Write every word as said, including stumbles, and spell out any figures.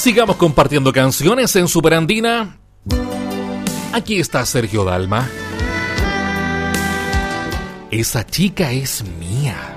Sigamos compartiendo canciones en Superandina. Aquí está Sergio Dalma. Esa chica es mía.